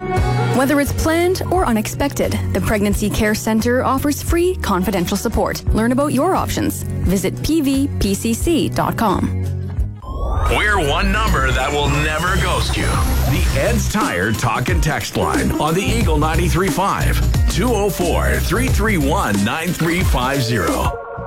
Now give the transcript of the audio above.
Whether it's planned or unexpected, the Pregnancy Care Centre offers free, confidential support. Learn about your options. Visit pvpcc.com. We're one number that will never ghost you. The Ed's Tire Talk and Text line on the Eagle 93.5. 204-331-9350.